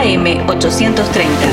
AM830.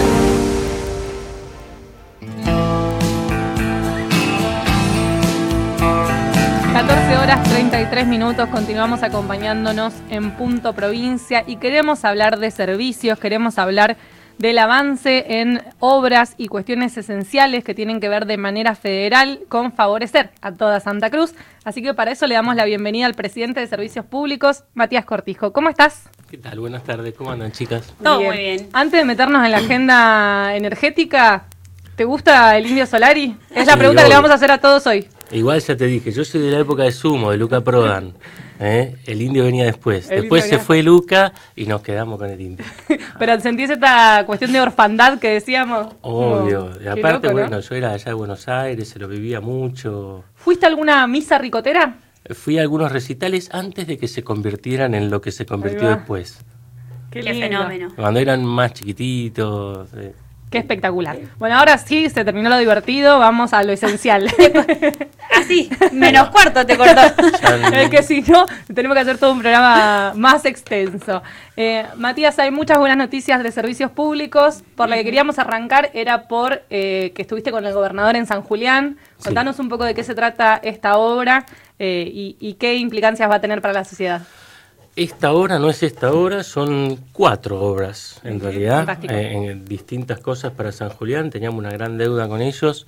Horas 33 minutos, continuamos acompañándonos en Punto Provincia y queremos hablar de servicios, queremos hablar del avance en obras y cuestiones esenciales que tienen que ver de manera federal con favorecer a toda Santa Cruz. Así que para eso le damos la bienvenida al presidente de Servicios Públicos, Matías Cortijo. ¿Cómo estás? ¿Qué tal? Buenas tardes, ¿cómo andan, chicas? Todo muy bien. Antes de meternos en la agenda energética, ¿te gusta el Indio Solari? Es la pregunta que le vamos a hacer a todos hoy. Igual ya te dije, yo soy de la época de Sumo, de Luca Prodan. El Indio venía después. Después se fue Luca y nos quedamos con el Indio. Pero sentís esta cuestión de orfandad que decíamos. Obvio. Y aparte, loco, ¿no? bueno, yo era allá de Buenos Aires, se lo vivía mucho. ¿Fuiste a alguna misa ricotera? Fui a algunos recitales antes de que se convirtieran en lo que se convirtió después. Qué fenómeno. Cuando eran más chiquititos. Qué espectacular. Bueno, ahora sí, se terminó lo divertido, vamos a lo esencial. Así, menos cuarto te cortó. Es que si no, tenemos que hacer todo un programa más extenso. Matías, hay muchas buenas noticias de servicios públicos. Por la que queríamos arrancar era por que estuviste con el gobernador en San Julián. Contanos un poco de qué se trata esta obra y qué implicancias va a tener para la sociedad. Esta obra no es esta obra, son 4 obras en realidad, en distintas cosas para San Julián. Teníamos una gran deuda con ellos.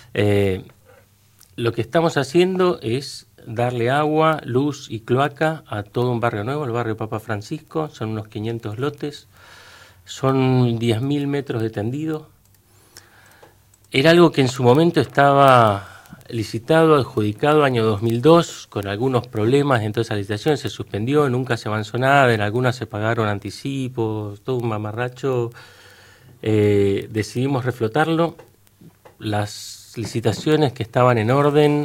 Lo que estamos haciendo es darle agua, luz y cloaca a todo un barrio nuevo, el barrio Papa Francisco. Son unos 500 lotes, son 10.000 metros de tendido. Era algo que en su momento estaba licitado, adjudicado año 2002, con algunos problemas, entonces la licitación se suspendió, nunca se avanzó nada, en algunas se pagaron anticipos, todo un mamarracho. Decidimos reflotarlo. Las licitaciones que estaban en orden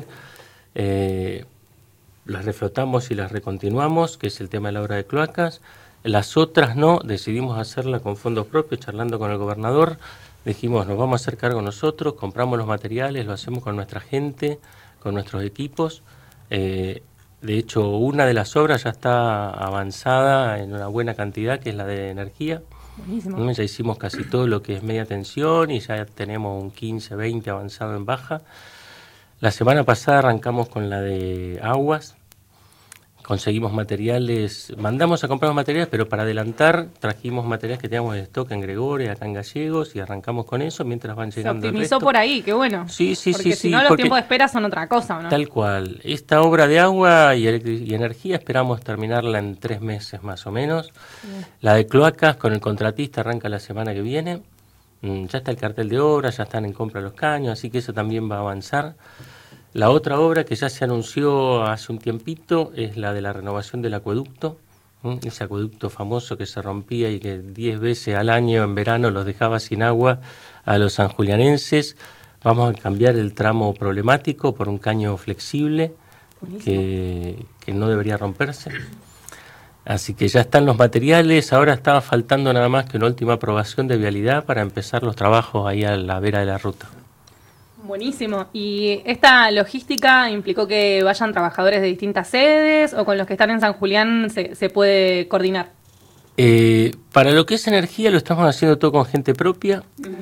las reflotamos y las recontinuamos, que es el tema de la obra de cloacas. Las otras no, decidimos hacerla con fondos propios, charlando con el gobernador. Dijimos, nos vamos a hacer cargo nosotros, compramos los materiales, lo hacemos con nuestra gente, con nuestros equipos. De hecho, una de las obras ya está avanzada en una buena cantidad, que es la de energía. Buenísimo. Ya hicimos casi todo lo que es media tensión y ya tenemos un 15, 20 avanzado en baja. La semana pasada arrancamos con la de aguas. Conseguimos materiales, mandamos a comprar los materiales, pero para adelantar trajimos materiales que teníamos de stock en Gregorio, acá en Gallegos, y arrancamos con eso mientras van llegando. Se optimizó por ahí, qué bueno. Sí. Porque si no, los tiempos de espera son otra cosa, ¿no? Tal cual. Esta obra de agua y energía esperamos terminarla en 3 meses más o menos. La de cloacas con el contratista arranca la semana que viene. Ya está el cartel de obra, ya están en compra los caños, así que eso también va a avanzar. La otra obra que ya se anunció hace un tiempito es la de la renovación del acueducto, ese acueducto famoso que se rompía y que 10 veces al año en verano los dejaba sin agua a los sanjulianenses. Vamos a cambiar el tramo problemático por un caño flexible que no debería romperse. Así que ya están los materiales, ahora estaba faltando nada más que una última aprobación de vialidad para empezar los trabajos ahí a la vera de la ruta. Buenísimo. ¿Y esta logística implicó que vayan trabajadores de distintas sedes o con los que están en San Julián se puede coordinar? Para lo que es energía lo estamos haciendo todo con gente propia.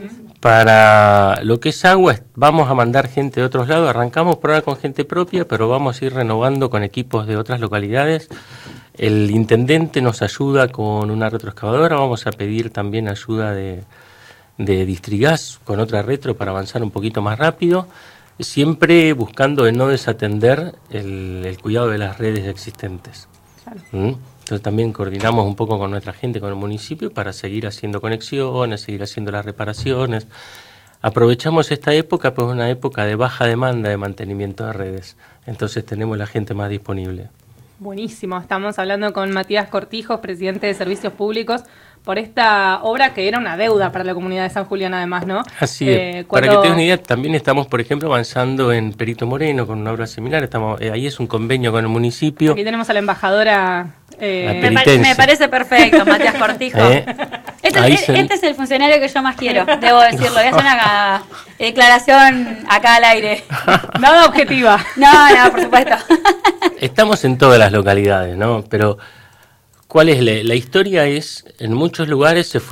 Para lo que es agua vamos a mandar gente de otros lados. Arrancamos por ahora con gente propia, pero vamos a ir renovando con equipos de otras localidades. El intendente nos ayuda con una retroexcavadora. Vamos a pedir también ayuda de Distrigas con otra retro para avanzar un poquito más rápido, siempre buscando de no desatender el cuidado de las redes existentes. Claro. Entonces también coordinamos un poco con nuestra gente, con el municipio, para seguir haciendo conexiones, seguir haciendo las reparaciones. Aprovechamos esta época, pues una época de baja demanda de mantenimiento de redes, entonces tenemos la gente más disponible. Buenísimo, estamos hablando con Matías Cortijo, presidente de Servicios Públicos, por esta obra que era una deuda para la comunidad de San Julián además, ¿no? Así es. Para que te des una idea, también estamos, por ejemplo, avanzando en Perito Moreno con una obra similar. Ahí es un convenio con el municipio. Aquí tenemos a la embajadora. Me parece perfecto, Matías Cortijo. Este es el funcionario que yo más quiero, debo decirlo. Voy a hacer una declaración acá al aire. Nada objetiva. No, por supuesto. Estamos en todas las localidades, ¿no? Pero ¿cuál es la historia? En muchos lugares se fue